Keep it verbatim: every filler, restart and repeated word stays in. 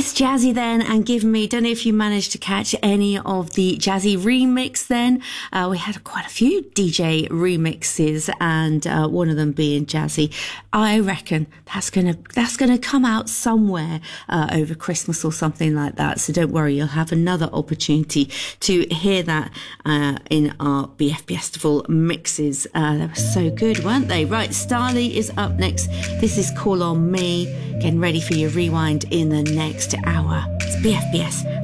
Yes, Jazzy then, and Give Me. Don't know if you managed to catch any of the Jazzy remix then. Uh, we had quite a few D J remixes, and uh, one of them being Jazzy. I reckon that's gonna that's gonna come out somewhere uh, over Christmas or something like that. So don't worry, you'll have another opportunity to hear that uh, in our B F B Festival mixes. Uh, they were so good, weren't they? Right, Starly is up next. This is Call on Me. Getting ready for your rewind in the next hour. It's B F B S